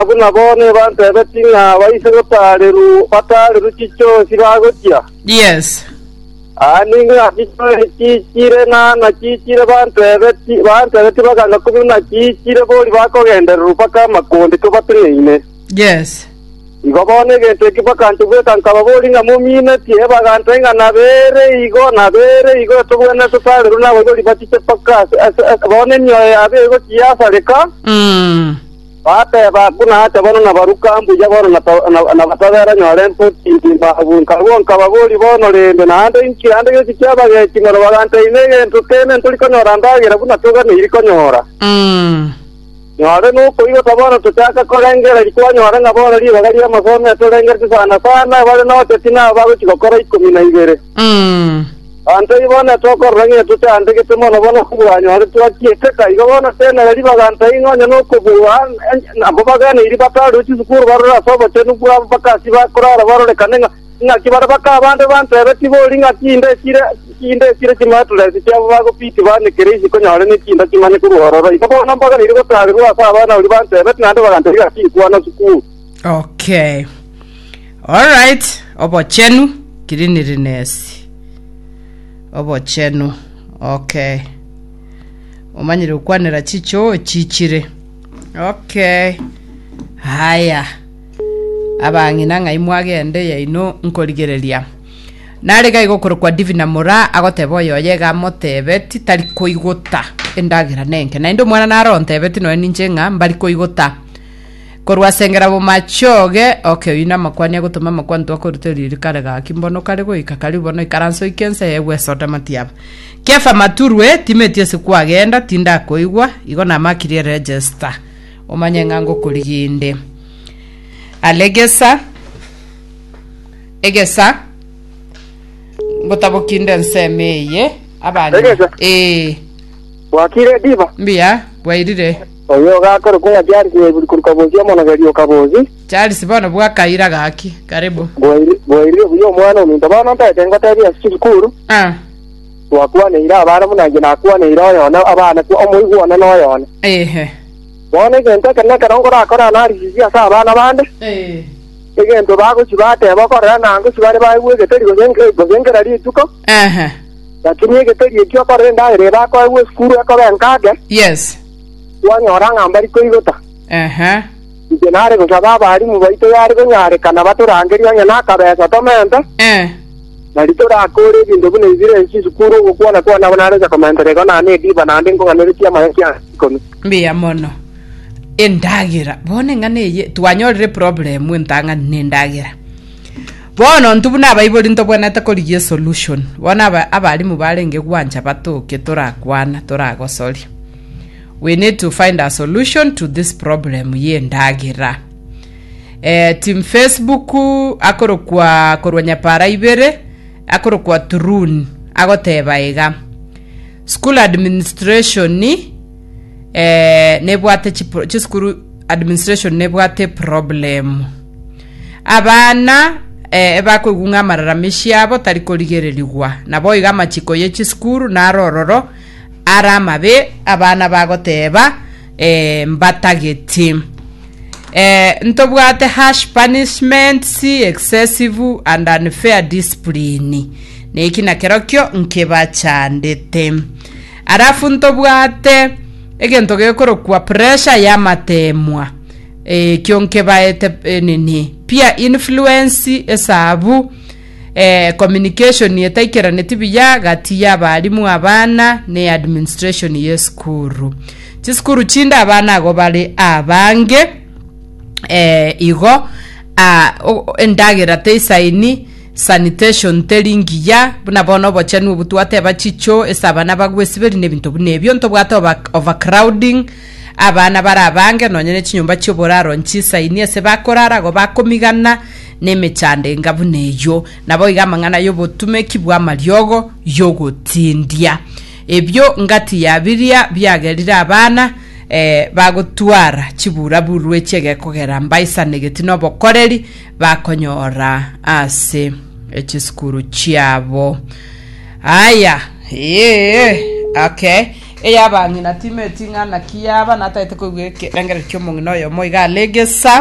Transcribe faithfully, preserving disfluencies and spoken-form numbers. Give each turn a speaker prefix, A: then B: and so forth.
A: Kuna bone bante betinga waise pare ru patare ru chicho siragotia.
B: Yes.
A: Aninga chicho chichire na na chichire bante beti bante beti baganga kubina chichire boli bako genda ru paka makonde to batine.
B: Yes.
A: Igo bone gente ki bakantu betanka baboli nga mumine tie baganta nga nabere igo nabere igo to bwana to pare ru na boli batiche paka bone nyo abe igo chia sareka.
B: Mm.
A: Pate ba kuna hata bono na baruka mbu ya bono na na batavera nyorempo timba abunka wonka baboli bono lende na ande inki ande yo kichaba ge kimoro bagante inege ntutene ntuliko nyoranda gira buna toga ni iriko nyora
B: Mm.
A: nyore no ko iyo tabona tutaka kolengera likuwa nyora na bono li bagari amasome tolengera sana sana bale no tetina bago chikokora ikumi na ibere.
B: Mm.
A: Ante ibona toko rangi tute ante ke temo no bono kubwa nyore tuakie teka igo bono tena gali baganta ingonya no kubwa na bobagane iri bataru chizukuru barura sobo tenu bwa bakasi bakorara barore kanenga nga kibara baka bande bante beti boli nga kinde kire kinde kire kimatule cyabo bago piti bane kirisi ko nyore ni kinda kimane kuruhororo igo bono mbagane iri bataru rwa sabana uri bante beti nande baganta iri kikuwa na sukuru.
B: Okay. All right. Obo chenu kirinirines. Obo chenu. Okay. Umanyire ukwanira chicho chichire. Okay. Haya. Abangi nanga imwagende ya ino nkorigereria. Nare ga igokoro kwa Divina Mura agotebo yoyega motebe titari koigota endagira nenke. Na indo mwana naronte beti no ninjenga mbali koigota. Korwa sengera bo machoge. Okay, ina makwani agotoma makwantu akoruteriri kare ga kimbono kare go ikakari bono ikaranso ikense yewe soda matiaba. Kefa maturwe timetie siku agenda tinda koigwa igo na makiri register. Omanye ngango kuriginde. Alegesa Egesa Botabo kinde nsemeye abanye. Eh.
A: Wakire diva.
B: Mbia, wairire.
A: Oyo gakoro kwa byari buri kurukabozi amona gari okabozi.
B: Chali sibona bwa kaira gaki. Karibu.
A: Boiri boiri uyo mwana umuntu bana mpete ngotari ya sikuru.
B: Ah.
A: Wakwana ira abana munanje nakwana ira yona abana ko omuyigwana no yona.
B: Ehe.
A: Bone genta kana karongo rakora na risiya sa abana bande.
B: Eh.
A: Egento bago chibate bakora nango chibare bawe getari gozenge gozenge rari tuko.
B: Aha.
A: Lakini getari ekyo kore ndare ba ko we skuru ko benkage.
B: Yes.
A: Wanyora ngambari ko igota.
B: Aha.
A: Igenare ko saba bari mu baito yari ko nyare kana baturangeri anya nakabeza tomenda.
B: Eh.
A: Nalitora akore bindo bune izire nchizukuru gukwana kwa nabana za komentere kana ne diba nandi ngo ngane tia mayaki kono.
B: Mbia mono. Endagira bone ngane ye twanyorire problem wentanga nendagira. Bono ntubuna abayiboli ntobwana takoliye solution. Bona aba abali mu balenge gwanja batoke torakwana toragosoli. We need to find a solution to this problem ye ndagira. Eh team Facebook akoro kwa korwanya para ibere akoro kwa turun agoteba ega. School administration ni eh nebwate chi school administration nebwate problem. Abana eh bako gungamararamishi abo tarikoligererigwa nabo igama chiko ye chi school na rororo aramabe abana bagoteba eh mbatageti eh ntobwate harsh punishments excessive and unfair discipline neki na kerokyo nkeba chandete arafu ntobwate egento gekoro kwa pressure ya matemwa eh kyonke baete e, nini pia influence esabu eh communication yetaikera netibiya gati ya balimu abana ne administration ye skuru chiskuru chinda abana ago bali abange eh igo a endagera teisaini sanitation telingiya buna bono bochenu butwate bachicho esabana bagwesiberi nebintu bunebyo ntobwate overcrowding abana barabange nonyene chinyumba cyoboraro nchisaini ese bakorara go bakomigana nemechande ngabuneyo nabo igamangana yobotume kibwa maryogo yogotindia ebyo ngati yabiria byagerira abana eh bagotwara chibura burwe chege kogera mbaisa negeti no bokoreri bakonyora ase echiskuru chiabo aya yeah okay eyabang'ina timeti ng'ana kiyaba nataete koigweke engere kyo mong'ina oyo moiga legesa